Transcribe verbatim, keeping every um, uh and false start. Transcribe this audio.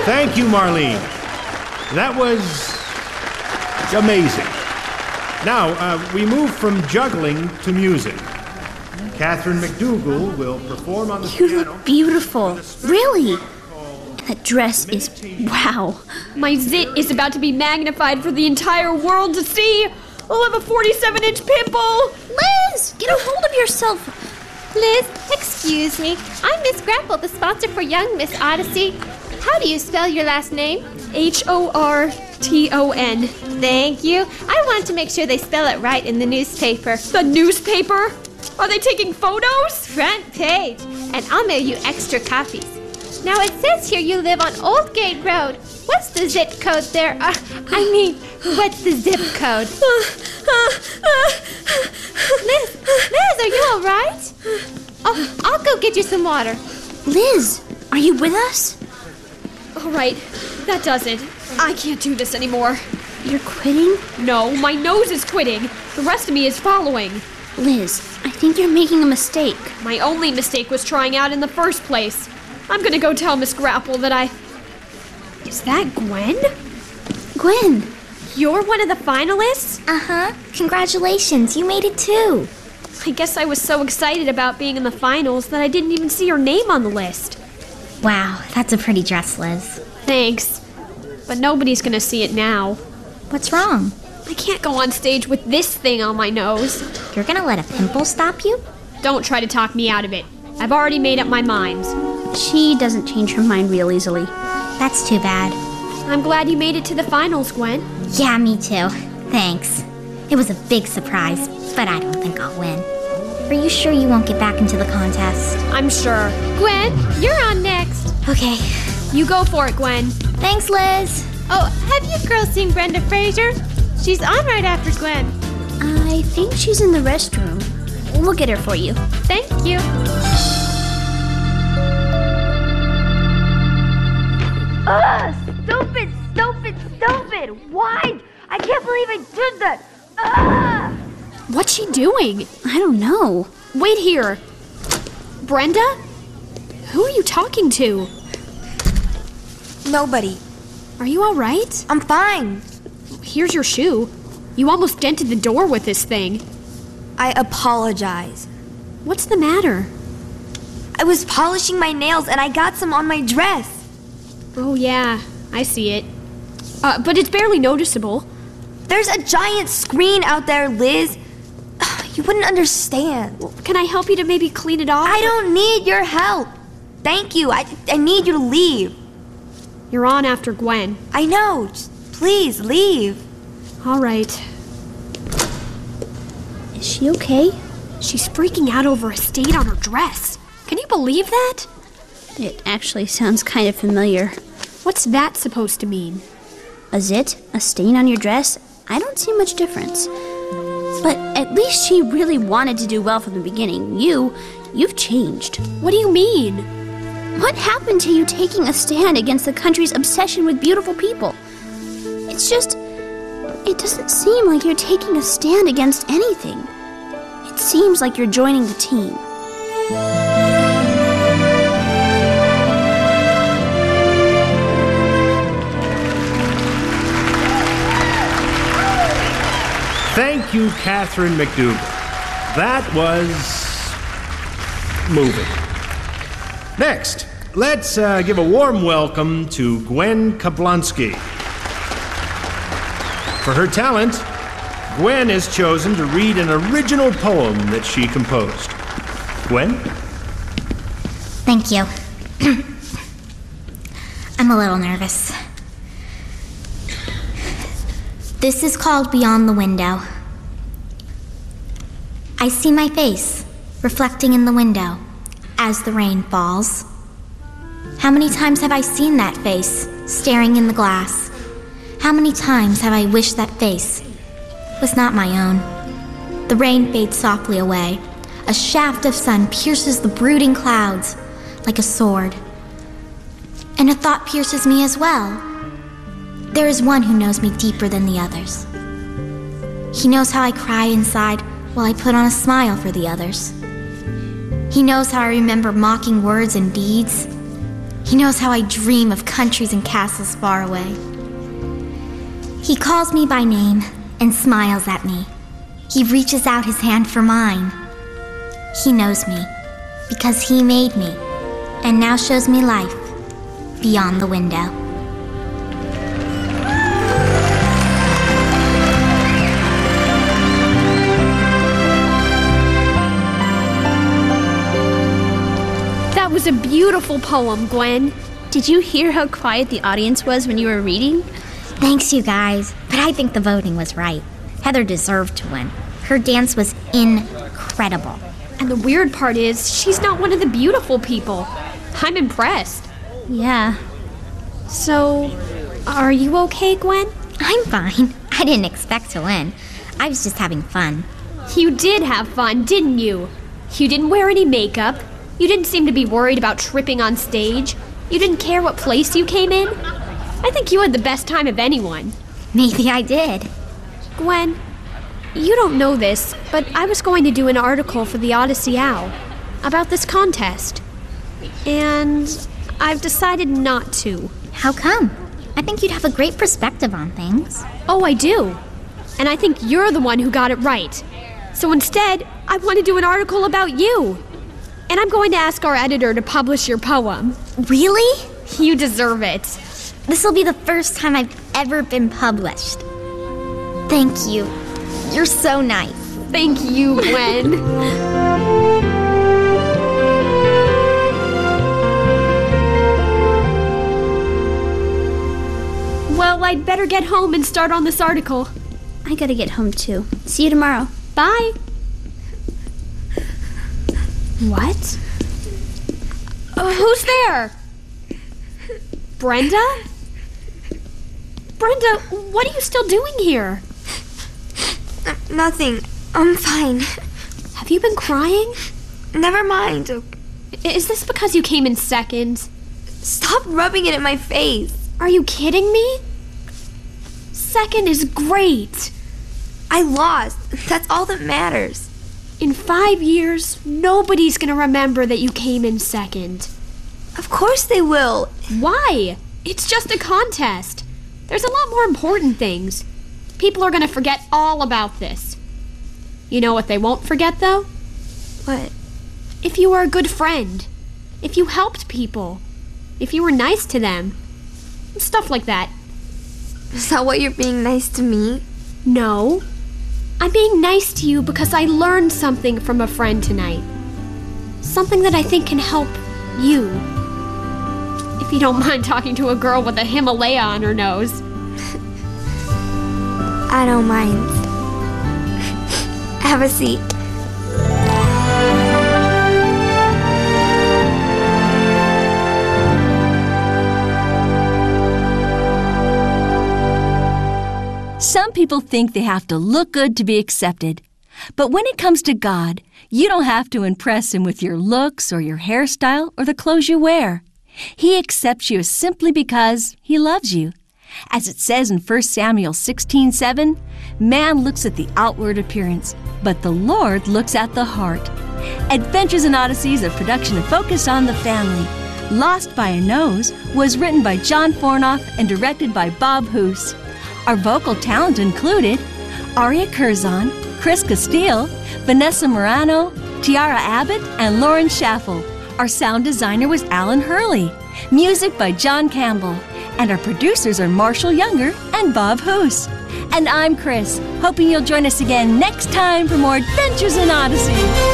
Thank you, Marlene. That was amazing. Now, uh, we move from juggling to music. Catherine McDougal will perform on the You piano. look beautiful. Really? That dress is wow. My zit is about to be magnified for the entire world to see. I'll have a forty-seven inch pimple. Liz, get a hold of yourself. Liz, excuse me. I'm Miss Grapple, the sponsor for Young Miss Odyssey. How do you spell your last name? H O R T O N. Thank you. I wanted to make sure they spell it right in the newspaper. The newspaper? Are they taking photos? Front page. And I'll mail you extra copies. Now it says here you live on Old Gate Road. What's the zip code there? Uh, I mean, what's the zip code? Liz, Liz, are you all right? Oh, I'll go get you some water. Liz, are you with us? All right, that does it. I can't do this anymore. You're quitting? No, my nose is quitting. The rest of me is following. Liz, I think you're making a mistake. My only mistake was trying out in the first place. I'm gonna go tell Miss Grapple that I... Is that Gwen? Gwen. You're one of the finalists? Uh-huh. Congratulations, you made it too. I guess I was so excited about being in the finals that I didn't even see your name on the list. Wow, that's a pretty dress, Liz. Thanks. But nobody's gonna see it now. What's wrong? I can't go on stage with this thing on my nose. You're gonna let a pimple stop you? Don't try to talk me out of it. I've already made up my mind. She doesn't change her mind real easily. That's too bad. I'm glad you made it to the finals, Gwen. Yeah, me too. Thanks. It was a big surprise, but I don't think I'll win. Are you sure you won't get back into the contest? I'm sure. Gwen, you're on next. Okay. You go for it, Gwen. Thanks, Liz. Oh, have you girls seen Brenda Fraser? She's on right after Gwen. I think she's in the restroom. We'll get her for you. Thank you. Ugh! Stupid, stupid, stupid! Why? I can't believe I did that! Ugh! What's she doing? I don't know. Wait here. Brenda? Who are you talking to? Nobody. Are you all right? I'm fine. Here's your shoe. You almost dented the door with this thing. I apologize. What's the matter? I was polishing my nails and I got some on my dress. Oh, yeah. I see it. Uh, but it's barely noticeable. There's a giant screen out there, Liz. You wouldn't understand. Can I help you to maybe clean it off? I don't need your help. Thank you. I, I need you to leave. You're on after Gwen. I know. Just please, leave. All right. Is she okay? She's freaking out over a stain on her dress. Can you believe that? It actually sounds kind of familiar. What's that supposed to mean? A zit? A stain on your dress? I don't see much difference. But at least she really wanted to do well from the beginning. You, you've changed. What do you mean? What happened to you taking a stand against the country's obsession with beautiful people? It's just, it doesn't seem like you're taking a stand against anything. It seems like you're joining the team. Thank you, Catherine McDougal. That was moving. Next, let's uh, give a warm welcome to Gwen Kablonsky. For her talent, Gwen is chosen to read an original poem that she composed. Gwen? Thank you. I'm a little nervous. This is called Beyond the Window. I see my face reflecting in the window as the rain falls. How many times have I seen that face staring in the glass? How many times have I wished that face was not my own? The rain fades softly away. A shaft of sun pierces the brooding clouds like a sword. And a thought pierces me as well. There is one who knows me deeper than the others. He knows how I cry inside while I put on a smile for the others. He knows how I remember mocking words and deeds He knows how I dream of countries and castles far away. He calls me by name and smiles at me. He reaches out his hand for mine. He knows me because he made me and now shows me life beyond the window. That was a beautiful poem, Gwen. Did you hear how quiet the audience was when you were reading? Thanks, you guys, but I think the voting was right. Heather deserved to win. Her dance was incredible. And the weird part is, she's not one of the beautiful people. I'm impressed. Yeah. So, are you okay, Gwen? I'm fine. I didn't expect to win. I was just having fun. You did have fun, didn't you? You didn't wear any makeup. You didn't seem to be worried about tripping on stage. You didn't care what place you came in. I think you had the best time of anyone. Maybe I did. Gwen, you don't know this, but I was going to do an article for the Odyssey Owl about this contest. And I've decided not to. How come? I think you'd have a great perspective on things. Oh, I do. And I think you're the one who got it right. So instead, I want to do an article about you. And I'm going to ask our editor to publish your poem. Really? You deserve it. This will be the first time I've ever been published. Thank you. You're so nice. Thank you, Gwen. Well, I'd better get home and start on this article. I gotta get home too. See you tomorrow. Bye. What? Uh, who's there? Brenda? Brenda, what are you still doing here? Nothing. I'm fine. Have you been crying? Never mind. Is this because you came in second? Stop rubbing it in my face. Are you kidding me? Second is great. I lost. That's all that matters. In five years, nobody's gonna remember that you came in second. Of course they will. Why? It's just a contest. There's a lot more important things. People are gonna forget all about this. You know what they won't forget, though? What? If you were a good friend. If you helped people. If you were nice to them. Stuff like that. Is that why you're being nice to me? No. I'm being nice to you because I learned something from a friend tonight. Something that I think can help you. If you don't mind talking to a girl with a Himalaya on her nose. I don't mind. Have a seat. Some people think they have to look good to be accepted. But when it comes to God, you don't have to impress Him with your looks or your hairstyle or the clothes you wear. He accepts you simply because He loves you. As it says in First Samuel sixteen seven, man looks at the outward appearance, but the Lord looks at the heart. Adventures in Odyssey is a production focused on the family. Lost by a Nose was written by John Fornoff and directed by Bob Hoose. Our vocal talent included Aria Curzon, Chris Castile, Vanessa Morano, Tiara Abbott, and Lauren Schaffel. Our sound designer was Alan Hurley. Music by John Campbell. And our producers are Marshall Younger and Bob Hoose. And I'm Chris, hoping you'll join us again next time for more Adventures in Odyssey.